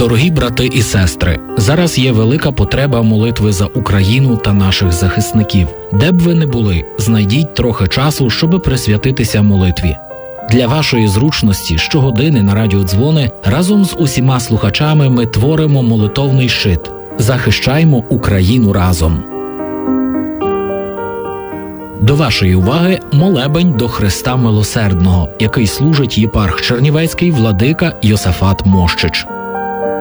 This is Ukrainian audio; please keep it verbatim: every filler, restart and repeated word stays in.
Дорогі брати і сестри, зараз є велика потреба молитви за Україну та наших захисників. Де б ви не були, знайдіть трохи часу, щоби присвятитися молитві. Для вашої зручності щогодини на радіодзвони разом з усіма слухачами ми творимо молитовний щит. Захищаймо Україну разом. До вашої уваги молебень до Христа Милосердного, який служить єпарх Чернівецький владика Йосафат Мощич.